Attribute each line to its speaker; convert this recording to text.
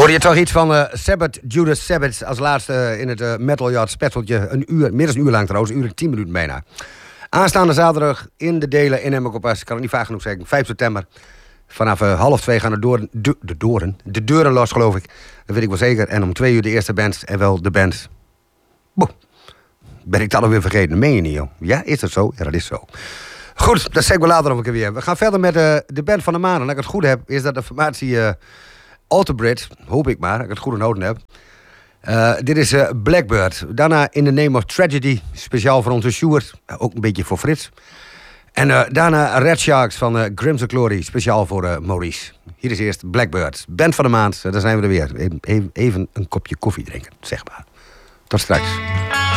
Speaker 1: Hoor je toch iets van Sabbath, Judas Sabbath als laatste in het Metal Yacht specialtje. Meer dan een uur lang trouwens, een uur en 10 minuten bijna. Aanstaande zaterdag in de Delen in Emmerkopas. Ik kan het niet vaak genoeg zeggen. 5 september. Vanaf 1:30 gaan de deuren los, geloof ik. Dat weet ik wel zeker. En om 2 uur de eerste band. En wel de band. Boe. Ben ik dat alweer vergeten? Dat meen je niet, joh. Ja, is dat zo? Ja, dat is zo. Goed, dat zeg ik wel later nog een keer weer. We gaan verder met de band van de maand. En als ik het goed heb, is dat de formatie Alterbridge. Hoop ik maar, dat ik het goed onthouden heb. Dit is Blackbird. Daarna In the Name of Tragedy. Speciaal voor onze Sjoerd. Ook een beetje voor Frits. En daarna Red Sharks van Crimson Glory. Speciaal voor Maurice. Hier is eerst Blackbird. Band van de maand. Daar zijn we er weer. Even een kopje koffie drinken, zeg maar. Tot straks.